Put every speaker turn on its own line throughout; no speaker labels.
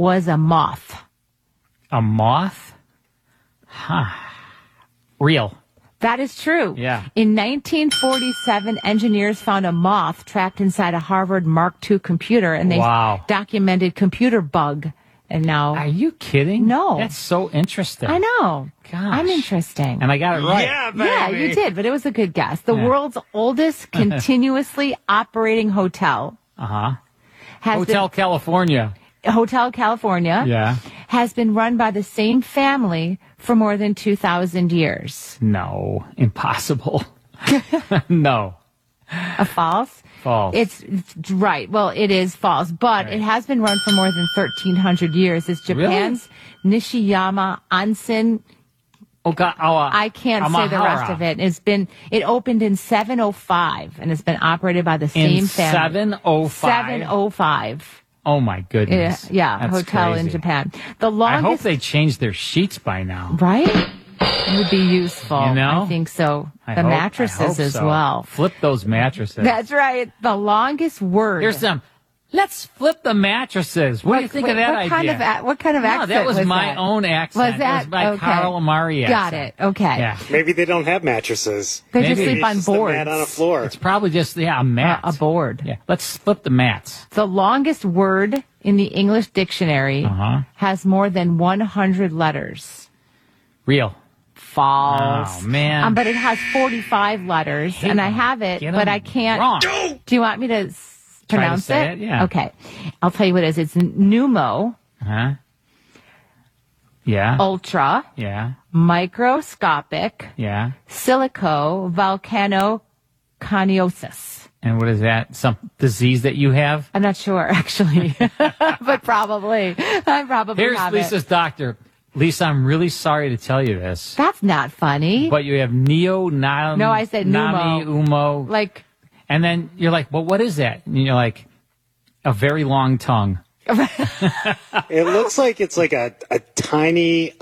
was a moth.
A moth? Huh. Real.
That is true.
Yeah.
In 1947, engineers found a moth trapped inside a Harvard Mark II computer, and they documented computer bug. And now...
Are you kidding?
No.
That's so interesting.
I know.
Gosh.
I'm interesting.
And I got it right.
Yeah, baby.
Yeah, you did, but it was a good guess. The world's oldest continuously operating hotel.
Uh-huh. Hotel California.
Hotel California.
Yeah.
Has been run by the same family for more than 2,000 years.
No. Impossible. No.
False?
False.
It's right. Well, it is false, but it has been run for more than 1,300 years. It's Japan's Nishiyama Onsen. I can't say the rest of it. It opened in 705 and it's been operated by the same family.
705?
705.
Oh my goodness.
Yeah,
that's
hotel
crazy.
in Japan. The longest.
I hope they changed their sheets by now.
Right? It would be useful.
You know?
I think so. The mattresses as well.
Flip those mattresses.
That's right. The longest word.
Here's some. Let's flip the mattresses. What do you think of that idea?
What kind of accent
that was my
that?
own accent.
Was that?
It was my Carl Amari accent.
Got it. Okay.
Yeah.
Maybe they don't have mattresses.
They just sleep
It's
on
just a
boards.
mat on a floor.
It's probably just, a mat.
A board.
Yeah. Let's flip the mats.
The longest word in the English dictionary has more than 100 letters.
Real.
False.
Oh, man.
But it has 45 letters, and I have it, but I can't.
Wrong.
Do you want me to pronounce
say it? Yeah.
Okay. I'll tell you what it is. It's pneumo.
Uh-huh. Yeah.
Ultra.
Yeah.
Microscopic.
Yeah.
Silico. Volcanoconiosis.
And what is that? Some disease that you have?
I'm not sure, actually. But probably. I probably
Here's
have
Lisa's doctor. Lisa, I'm really sorry to tell you this.
That's not funny.
But you have
No, I said
Nami,
pneumo.
Umo. And then you're like, well, what is that? And you're like, a very long tongue.
It looks like it's like a tiny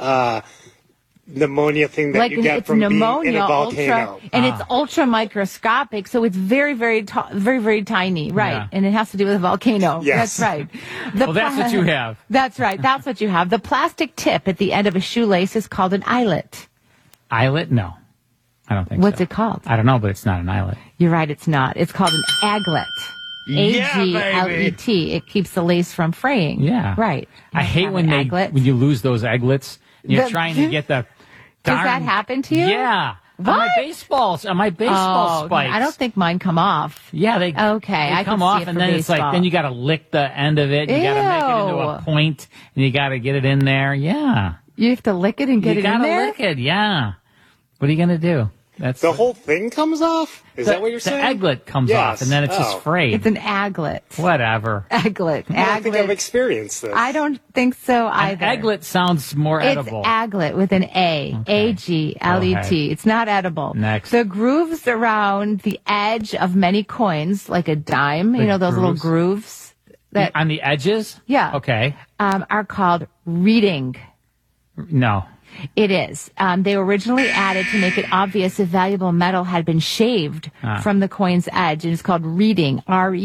pneumonia thing that you get from
pneumonia,
being in a volcano.
and it's ultra microscopic, so it's very, very, very, very tiny, right?
Yeah.
And it has to do with a volcano.
Yes.
That's right.
Well, that's what you have.
That's right. That's what you have. The plastic tip at the end of a shoelace is called an eyelet.
Eyelet? No. I don't think
What's
so.
it called?
I don't know, but it's not an eyelet.
You're right, it's not. It's called an aglet.
Yeah,
A-G-L-E-T. It keeps the lace from fraying.
Yeah.
Right.
I hate when you lose those eglets. You're trying to get the
Does that happen to you?
Yeah.
What?
On my baseball spikes.
I don't think mine come off.
Yeah, they
Okay, I
come
can
off,
see it
and
for
then it's like
baseball.
then you got to lick the end of it. You got to make it into a
Ew.
point, and you got to get it in there. Yeah,
You have to lick it and get
you
it in
got to
there?
lick it. Yeah. What are you gonna do? That's
The whole thing comes off? Is that what you're saying?
The eglet comes
Yes.
off, and then it's just frayed.
It's an aglet.
Whatever.
Aglet.
I don't think I've experienced this.
I don't think so either.
An eglet sounds more
It's
edible.
aglet with an A.
Okay.
A-G-L-E-T.
Okay.
It's not edible.
Next.
The grooves around the edge of many coins, like a dime, you know, those little grooves that
On the edges?
Yeah.
Okay.
are called reading.
No.
It is. They were originally added to make it obvious if valuable metal had been shaved from the coin's edge, and it's called reading.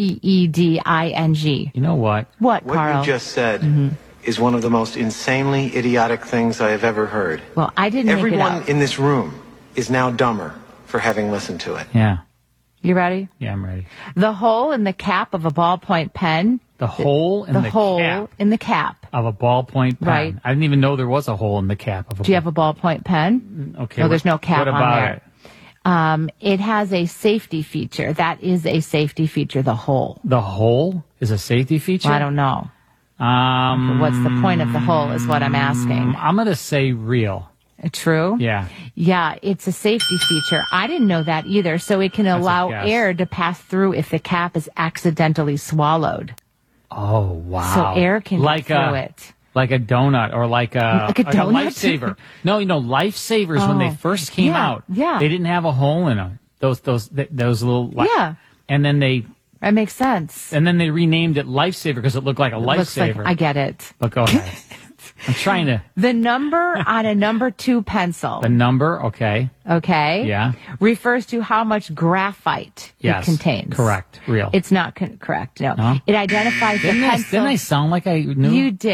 R-E-E-D-I-N-G.
You know what?
What,
What
Carl?
you just said is one of the most insanely idiotic things I have ever heard.
Well, I didn't make it
Everyone
up.
in this room is now dumber for having listened to it.
Yeah.
You ready?
Yeah, I'm ready.
The hole in the cap of a ballpoint pen.
The hole in the
hole
cap
in the cap.
of a ballpoint pen.
Right.
I didn't even know there was a hole in the cap of a
Do you have a ballpoint pen?
Okay.
No, there's no cap
what
on
about
there.
it?
It has a safety feature. That is a safety feature, the hole.
The hole is a safety feature?
Well, I don't know. What's the point of the hole is what I'm asking.
I'm going to say real.
True?
Yeah.
Yeah, it's a safety feature. I didn't know that either. So it can allow
guess.
air to pass through if the cap is accidentally swallowed.
Oh, wow.
So air can get through it.
Like a donut or like a
donut?
lifesaver. No, lifesavers when they first came out,
yeah.
they didn't have a hole in them. Those little
Yeah.
And then they
makes sense.
renamed it Lifesaver because it looked like a
Looks like,
lifesaver.
I get it.
But go ahead. I'm trying to.
The number on a number 2 pencil.
The number, okay.
Okay.
Yeah.
Refers to how much graphite
Yes.
it contains.
Correct. Real.
It's not correct. No.
No?
It identifies the pencil.
Didn't I sound like I knew?
You did.